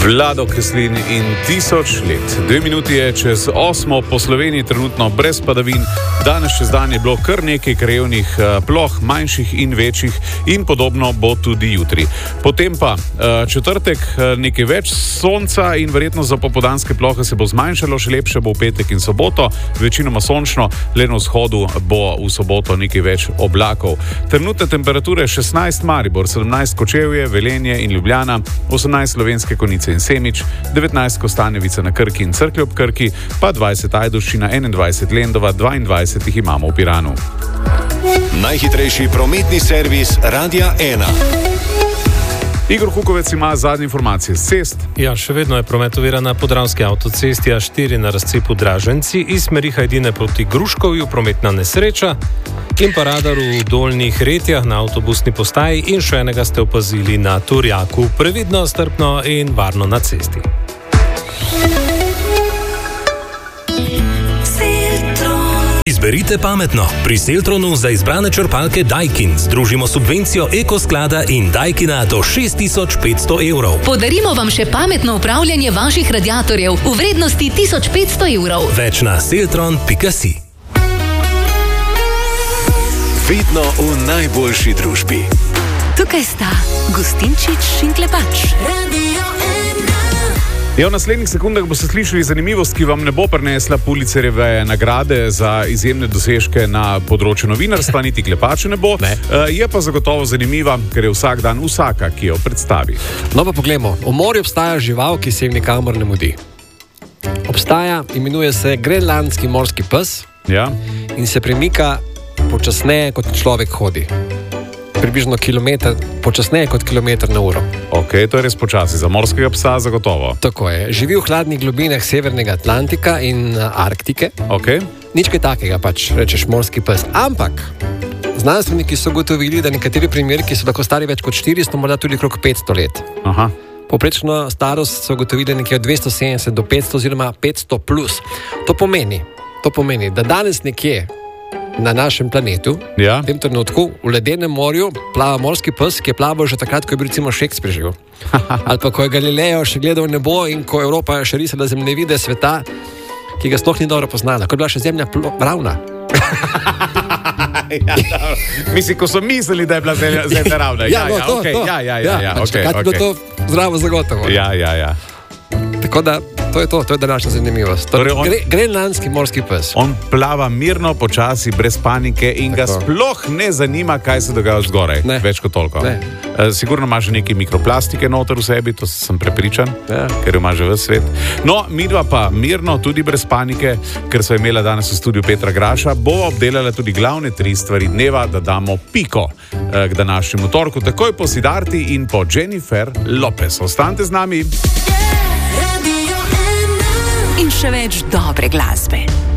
Vlado Kreslin in 1000 let. 2 minuti je čez 8, po Sloveniji trenutno brez padavin. Danes čez dan je bilo kar nekaj krajevnih ploh, manjših in večjih, in podobno bo tudi jutri. Potem pa četrtek nekaj več sonca in verjetno za popoldanske plohe se bo zmanjšalo, še lepše bo v petek in soboto, večinoma sončno, le na vzhodu bo v soboto nekaj več oblakov. Trenutne temperature 16 Maribor, 17 Kočevje, Velenje in Ljubljana, 18 Slovenske Konjice in Semič, 19 Kostanjevica na Krki in Cerklje ob Krki, pa 20 Ajdovščina, 21 Lendava, 22 jih imamo v Piranu. Najhitrejši prometni servis Radia 1. Igor Kukovec ima zadnje informacije z cest. Ja, še vedno je promet oviran na Podravski avtocesti A4 na razcepu Draženci, iz smeri Hajdine proti Gruškovju prometna nesreča in pa radar v Dolnjih Retjah na avtobusni postaji in še enega ste opazili na Turjaku. Previdno, strpno in varno na cesti. Izberite pametno. Pri Seltronu za izbrane črpalke Daikin združimo subvencijo Ekosklada in Daikina do 6500 evrov. Podarimo vam še pametno upravljanje vaših radiatorjev v vrednosti 1500 evrov. Več na seltron.si. Vedno v najboljši družbi. Tukaj sta Gustinčič in Klepač. Ja, v naslednjih sekundah boste slišali zanimivost, ki vam ne bo prinesla Pulitzerjeve nagrade za izjemne dosežke na področju novinarstva, niti Klepače ne bo. Je pa zagotovo zanimiva, ker je vsak dan vsaka, ki jo predstavi. No pa poglejmo, v morju obstaja žival, ki se jim nikamor ne mudi. Obstaja, imenuje se grenlandski morski pes, Ja? in se premika počasneje, kot človek hodi. Približno kilometer, počasneje kot kilometer na uro. Ok, to je res počasi, za morskega psa zagotovo. Tako je. Živi v hladnih globinah Severnega Atlantika in Arktike. Ok? Nič kaj takega, pač rečeš morski pes. Ampak znanstveniki so ugotovili, da nekateri primerki so lahko stari več kot 400, morda tudi okrog 500 let. Aha. Poprečno starost so ugotovili nekje od 270 do 500 oziroma 500 plus. To pomeni, da danes nekje na našem planetu, Ja. v tem trenutku, v ledenem morju plava morski pes, ki je plaval že takrat, ko je bil recimo Shakespeare živ. Ali pa ko je Galileo še gledal nebo in ko Evropa še risala zemljevide sveta, ki ga sploh ni dobro poznala, ko je bila še zemlja ravna. Mislim, ko so mislili, da je bila zemlja ravna. Takrat je bilo to zdravo zagotovo. Ja. Tako da, to je današnja zanimivost. Torej Grenlandski morski pes. On plava mirno, počasi, brez panike in ga sploh ne zanima, kaj se dogaja zgoraj. Ne. Več kot toliko. Ne. Sigurno ima že nekaj mikroplastike noter v sebi, to sem prepričan, Ja. ker jo ima že ves svet. No, midva pa mirno, tudi brez panike, ker so imela danes v studiu Petra Graša, bo obdelala tudi glavne 3 stvari dneva, da damo piko k današnjemu torku, takoj po Sidarti in po Jennifer Lopez. Ostanite z nami. In še več dobre glasbe.